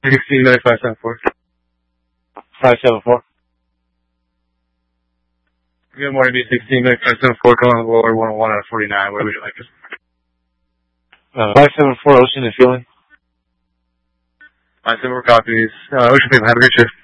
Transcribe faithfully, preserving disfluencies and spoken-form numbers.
sixteen nine five seven four. five seven four. Good morning, B sixteen nine five seven four, calling the lower one oh one out of forty-nine. Where would you like us? Uh, five seven four Ocean and Feeling. five seven four copies. Uh, Ocean people, have a great shift.